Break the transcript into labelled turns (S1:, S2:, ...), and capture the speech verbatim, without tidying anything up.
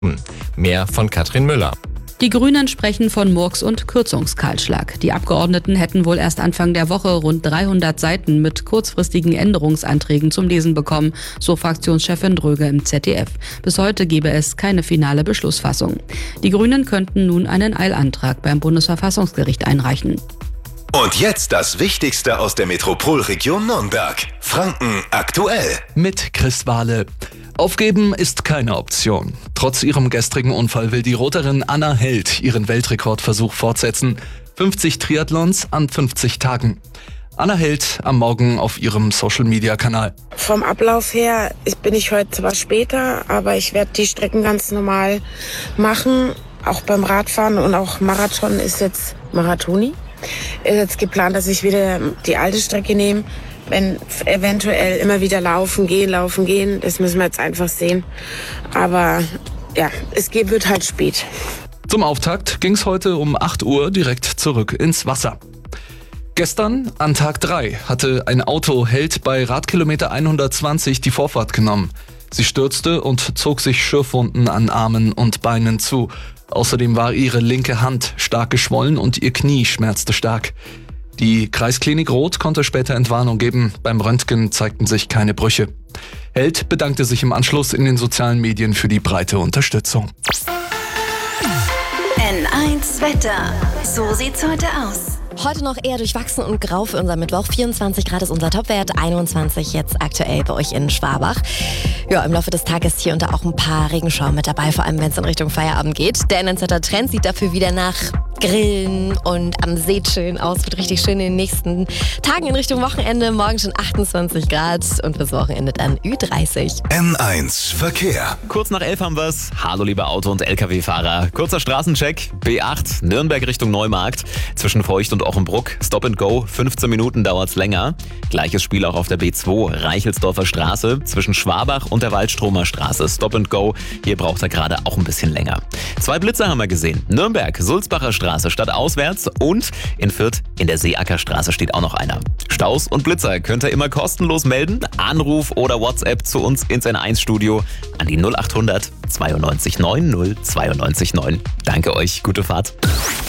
S1: Mehr von Katrin Müller.
S2: Die Grünen sprechen von Murks- und Kürzungskahlschlag. Die Abgeordneten hätten wohl erst Anfang der Woche rund dreihundert Seiten mit kurzfristigen Änderungsanträgen zum Lesen bekommen, so Fraktionschefin Dröge im Z D F. Bis heute gebe es keine finale Beschlussfassung. Die Grünen könnten nun einen Eilantrag beim Bundesverfassungsgericht einreichen.
S3: Und jetzt das Wichtigste aus der Metropolregion Nürnberg. Franken aktuell.
S4: Mit Chris Wahle. Aufgeben ist keine Option. Trotz ihrem gestrigen Unfall will die Roterin Anna Held ihren Weltrekordversuch fortsetzen. fünfzig Triathlons an fünfzig Tagen. Anna Held am Morgen auf ihrem Social-Media-Kanal.
S5: Vom Ablauf her bin ich heute zwar später, aber ich werde die Strecken ganz normal machen. Auch beim Radfahren und auch Marathon ist jetzt Marathoni. Ist jetzt geplant, dass ich wieder die alte Strecke nehme. Wenn eventuell immer wieder laufen gehen, laufen gehen, das müssen wir jetzt einfach sehen. Aber ja, es wird halt spät.
S4: Zum Auftakt ging es heute um acht Uhr direkt zurück ins Wasser. Gestern, an Tag drei, hatte ein Auto Held bei Radkilometer hundertzwanzig die Vorfahrt genommen. Sie stürzte und zog sich Schürfwunden an Armen und Beinen zu. Außerdem war ihre linke Hand stark geschwollen und ihr Knie schmerzte stark. Die Kreisklinik Roth konnte später Entwarnung geben. Beim Röntgen zeigten sich keine Brüche. Held bedankte sich im Anschluss in den sozialen Medien für die breite Unterstützung.
S6: N eins Wetter. So sieht's heute aus.
S7: Heute noch eher durchwachsen und grau für unser Mittwoch. vierundzwanzig Grad ist unser Topwert, einundzwanzig jetzt aktuell bei euch in Schwabach. Ja, im Laufe des Tages hier und da auch ein paar Regenschauer mit dabei, vor allem wenn es in Richtung Feierabend geht. Der N eins Wetter-Trend sieht dafür wieder nach Grillen und am See chillen aus. Wird richtig schön in den nächsten Tagen in Richtung Wochenende. Morgen schon achtundzwanzig Grad und bis Wochenende dann Ü dreißig.
S3: N eins Verkehr.
S8: Kurz nach elf haben wir's. Hallo liebe Auto- und L K W-Fahrer. Kurzer Straßencheck. B acht, Nürnberg Richtung Neumarkt. Zwischen Feucht und Ochenbruck. Stop and go. fünfzehn Minuten dauert's länger. Gleiches Spiel auch auf der B zwei, Reichelsdorfer Straße. Zwischen Schwabach und der Waldstromer Straße. Stop and go. Hier braucht er gerade auch ein bisschen länger. Zwei Blitze haben wir gesehen. Nürnberg, Sulzbacher Straße stadtauswärts und in Fürth in der Seeackerstraße steht auch noch einer. Staus und Blitzer könnt ihr immer kostenlos melden. Anruf oder WhatsApp zu uns ins N eins Studio an die null achthundert zweiundneunzig neun null zweiundneunzig neun. Danke euch, gute Fahrt.